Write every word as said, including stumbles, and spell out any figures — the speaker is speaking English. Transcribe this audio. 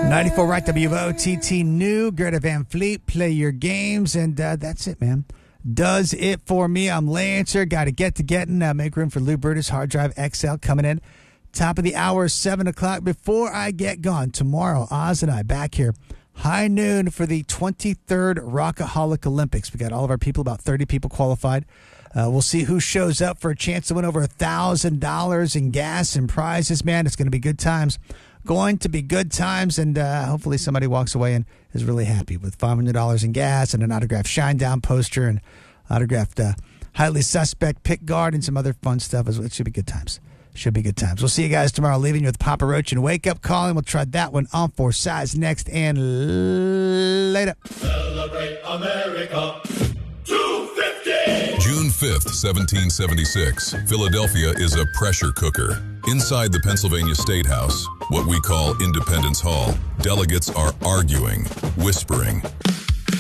ninety-four Rock W O T T New, Greta Van Fleet, play your games, and uh, that's it, man. Does it for me. I'm Lancer. Got to get to getting. Uh, make room for Lou Brutus, Hard Drive X L coming in. Top of the hour, seven o'clock. Before I get gone, tomorrow, Oz and I back here, high noon for the twenty-third Rockaholic Olympics. We got all of our people, about thirty people qualified. Uh, we'll see who shows up for a chance to win over one thousand dollars in gas and prizes, man. It's going to be good times. Going to be good times, and uh, hopefully somebody walks away and is really happy with five hundred dollars in gas and an autographed Shinedown poster and autographed uh, Highly Suspect pick guard and some other fun stuff. It should be good times. Should be good times. We'll see you guys tomorrow. Leaving you with Papa Roach and Wake Up Calling. We'll try that one on for size next, and later. Celebrate America. two fifty June fifth, seventeen seventy-six, Philadelphia is a pressure cooker. Inside the Pennsylvania State House, what we call Independence Hall, delegates are arguing, whispering,